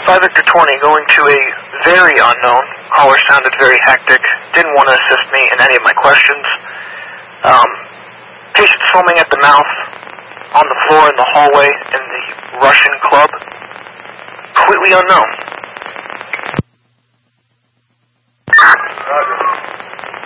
5 Victor 20, going to a very unknown. Caller sounded very hectic. Didn't want to assist me in any of my questions. Patient foaming at the mouth, on the floor in the hallway in the Russian club. Completely unknown.